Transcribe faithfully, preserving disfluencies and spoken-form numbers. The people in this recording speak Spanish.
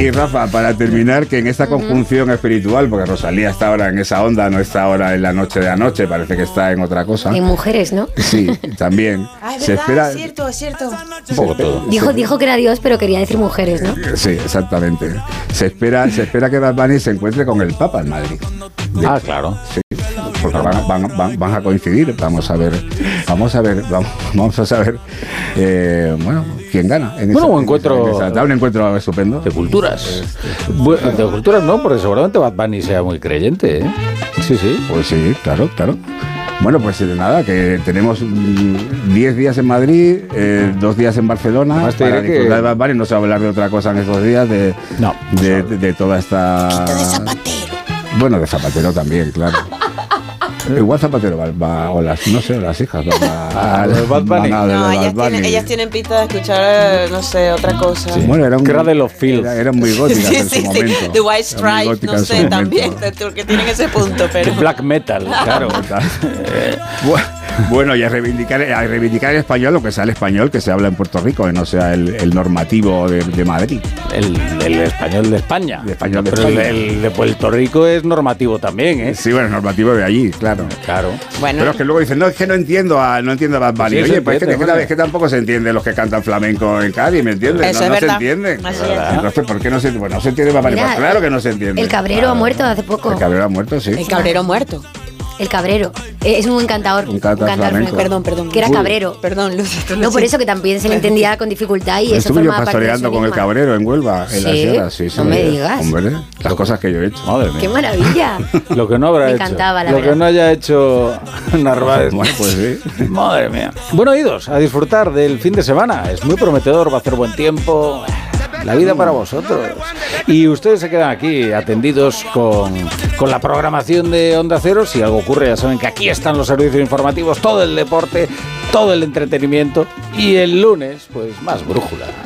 y Rafa, para terminar, que en esta conjunción espiritual, porque Rosalía está ahora en esa onda, no está ahora en la noche de anoche, parece que está en otra cosa. En mujeres, ¿no? Sí, también. Ah, es se verdad, espera, es cierto, es cierto. Un poco todo. Dijo, dijo que era Dios, pero quería decir mujeres, ¿no? Sí, exactamente. Se espera, se espera que Bad Bunny se encuentre con el Papa en Madrid. De- Ah, claro. Sí, porque van, van, van, van a coincidir. Vamos a ver, vamos a ver, vamos, vamos a saber, eh, bueno, quién gana. En Bueno, esa, un encuentro- en esa- da un encuentro estupendo. De culturas. Bu- De culturas no, porque seguramente Bad Bunny sea muy creyente, ¿eh? Sí, sí. Pues sí, claro, claro. Bueno, pues eh, nada, que tenemos diez días en Madrid, eh, dos días en Barcelona. Además, te para diré disfrutar que- de Bad Bunny. No se va a hablar de otra cosa en estos días, de, No. de, de, de toda esta... De Zapatero. Bueno, de Zapatero también, claro. Igual Zapatero va, va- o las, no sé, las hijas van a, Ah, lo de Bad Bunny. van a- lo de No, Bad ellas Bunny. tienen, ellas tienen pinta de escuchar, eh, no sé, otra cosa. Sí. Bueno, era un, Cradle of Filth. era- eran muy góticas Sí, en sí, su sí. momento. The White Eran muy Stripes, góticas no en su sé, también, momento. porque tienen ese punto, pero... Black metal, claro. Bu- Bueno, y a reivindicar, a reivindicar el español, lo que sea el español que se habla en Puerto Rico, que no sea el, el normativo de, de Madrid. El, el español de España. El español de Pero el- España. El, de Puerto Rico es normativo también, ¿eh? Sí, bueno, el normativo de allí, claro. Claro. Bueno, Pero es que luego dicen, no, es que no entiendo a, no entiendo a Bad Bunny. Sí, se Oye, pues es que, entiende, es, que, hombre. es que tampoco se entiende los que cantan flamenco en Cádiz, ¿me entiendes? Eso no es no se verdad. entienden. Así es. Entonces, ¿por qué no se, pues no se entiende Bad Bunny? Mira, Pues claro que no se entiende. El Cabrero Claro. ha muerto hace poco. El Cabrero ha muerto, sí. el cabrero muerto. El Cabrero. Eh, Es un buen cantador. Un cantaor flamenco. Perdón, perdón. Que era Uy. cabrero. Perdón, Luz. esto lo No, por siento. eso que también se le entendía con dificultad y eso Estuve yo formaba parte de pastoreando su con el enigma. Cabrero en Huelva, en la ¿Sí? sierra. Sí, sí. No me digas. Hombre, las cosas que yo he hecho. Madre mía. ¡Qué maravilla! Lo que no habrá Me hecho. encantaba, la Lo verdad. que no haya hecho Narváez. Bueno, pues sí. Madre mía. Bueno, oídos, a disfrutar del fin de semana. Es muy prometedor, va a hacer buen tiempo. La vida para vosotros. Y ustedes se quedan aquí atendidos con, con la programación de Onda Cero. Si algo ocurre, ya saben que aquí están los servicios informativos, todo el deporte, todo el entretenimiento. Y el lunes, pues más brújula.